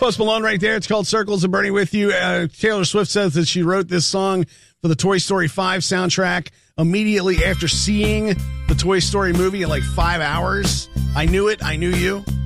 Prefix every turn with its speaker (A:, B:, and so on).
A: Post Malone right there. It's called Circles of Bernie with You. Taylor Swift says that she wrote this song for the Toy Story 5 soundtrack immediately after seeing the Toy Story movie in like 5 hours. I knew it. I knew you.